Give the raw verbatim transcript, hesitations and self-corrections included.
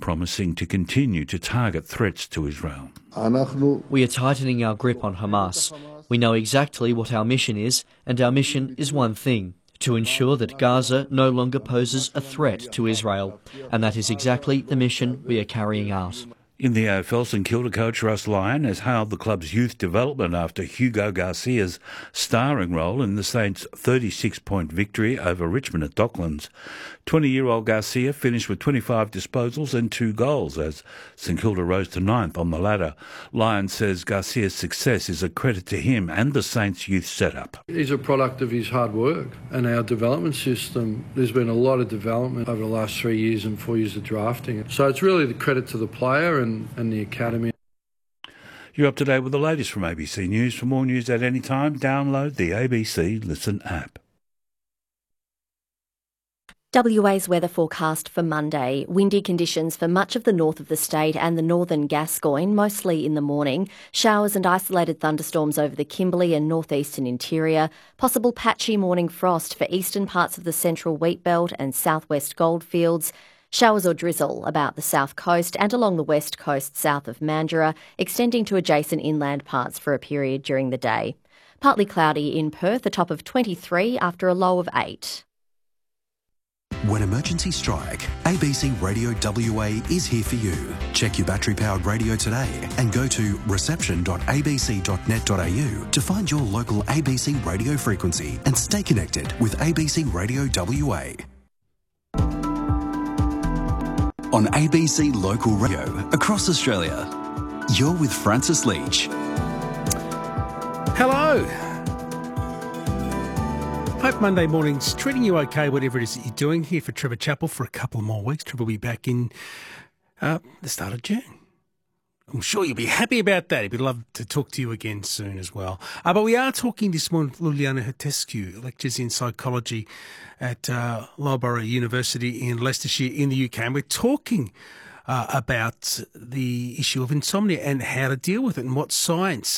promising to continue to target threats to Israel. We are tightening our grip on Hamas. We know exactly what our mission is, and our mission is one thing: to ensure that Gaza no longer poses a threat to Israel. And that is exactly the mission we are carrying out. In the A F L, St Kilda coach Russ Lyon has hailed the club's youth development after Hugo Garcia's starring role in the Saints' thirty-six point victory over Richmond at Docklands. twenty-year-old Garcia finished with twenty-five disposals and two goals as St Kilda rose to ninth on the ladder. Lyon says Garcia's success is a credit to him and the Saints' youth setup. He's a product of his hard work and our development system. There's been a lot of development over the last three years and four years of drafting. So it's really the credit to the player and and the academy. You're up to date with the latest from A B C News. For more news at any time, download the A B C Listen app. W A's weather forecast for Monday. Windy conditions for much of the north of the state and the northern Gascoyne, mostly in the morning. Showers and isolated thunderstorms over the Kimberley and northeastern interior. Possible patchy morning frost for eastern parts of the central wheat belt and southwest goldfields. Showers or drizzle about the south coast and along the west coast south of Mandurah, extending to adjacent inland parts for a period during the day. Partly cloudy in Perth, a top of twenty-three after a low of eight. When emergencies strike, A B C Radio W A is here for you. Check your battery-powered radio today and go to reception dot a b c dot net dot a u to find your local A B C radio frequency and stay connected with A B C Radio W A. On A B C Local Radio across Australia, you're with Francis Leach. Hello. Hope Monday morning's treating you okay, whatever it is that you're doing. Here for Trevor Chappell for a couple more weeks. Trevor will be back in uh, the start of June. I'm sure you'll be happy about that. He'd love to talk to you again soon as well. Uh, but we are talking this morning with Luliana Hetescu, lectures in psychology at uh, Loughborough University in Leicestershire in the U K. And we're talking uh, about the issue of insomnia and how to deal with it and what science